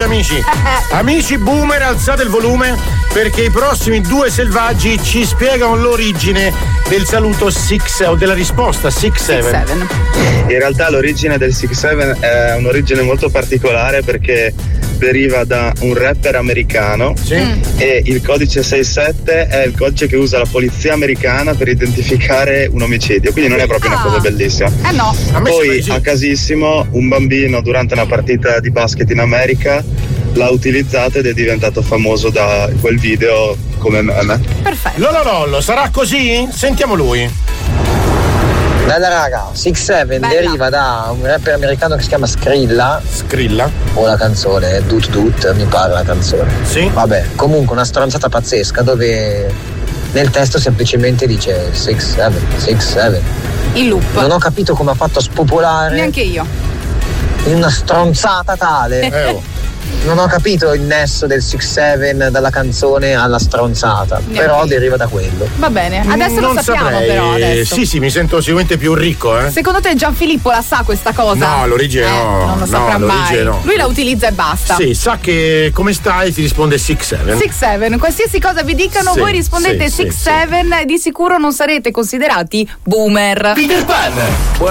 amici. Amici boomer, alzate il volume perché i prossimi due selvaggi ci spiegano l'origine del saluto 6 o della risposta 6-7. In realtà l'origine del 6-7 è un'origine molto particolare perché deriva da un rapper americano e il codice 67 è il codice che usa la polizia americana per identificare un omicidio, quindi non è proprio una cosa bellissima. No. Poi a casissimo un bambino durante una partita di basket in America l'ha utilizzato ed è diventato famoso da quel video come meme. Perfetto. Lololollo, sarà così? Sentiamo lui. Bella raga, 6-7 deriva da un rapper americano che si chiama Skrilla. O la canzone, Dut Dut, mi pare la canzone. Sì. Vabbè, comunque una stronzata pazzesca dove nel testo semplicemente dice 6-7. Il loop. Non ho capito come ha fatto a spopolare. Neanche io. In una stronzata tale. Non ho capito il nesso del 6-7 dalla canzone alla stronzata, però deriva da quello. Va bene, adesso non lo sappiamo saprei. però adesso. Sì, mi sento sicuramente più ricco, Secondo te Gianfilippo la sa questa cosa? No, l'origine no. Non lo saprà mai. No. Lui la utilizza e basta. Sì, sa che come stai ti risponde 6-7. 6-7, qualsiasi cosa vi dicano, voi rispondete 6-7 e di sicuro non sarete considerati boomer. Peter Pan.